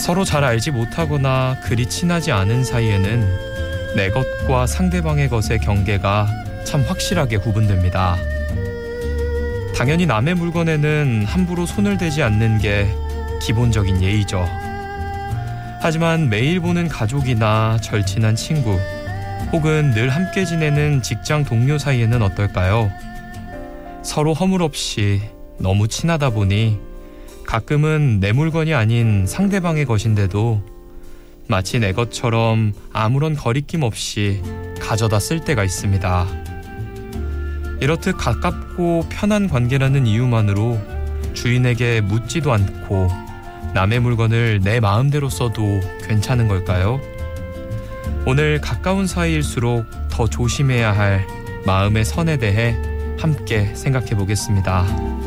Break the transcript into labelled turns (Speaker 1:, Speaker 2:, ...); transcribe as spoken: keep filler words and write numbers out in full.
Speaker 1: 서로 잘 알지 못하거나 그리 친하지 않은 사이에는 내 것과 상대방의 것의 경계가 참 확실하게 구분됩니다. 당연히 남의 물건에는 함부로 손을 대지 않는 게 기본적인 예의죠. 하지만 매일 보는 가족이나 절친한 친구, 혹은 늘 함께 지내는 직장 동료 사이에는 어떨까요? 서로 허물 없이 너무 친하다 보니 가끔은 내 물건이 아닌 상대방의 것인데도 마치 내 것처럼 아무런 거리낌 없이 가져다 쓸 때가 있습니다. 이렇듯 가깝고 편한 관계라는 이유만으로 주인에게 묻지도 않고 남의 물건을 내 마음대로 써도 괜찮은 걸까요? 오늘 가까운 사이일수록 더 조심해야 할 마음의 선에 대해 함께 생각해 보겠습니다.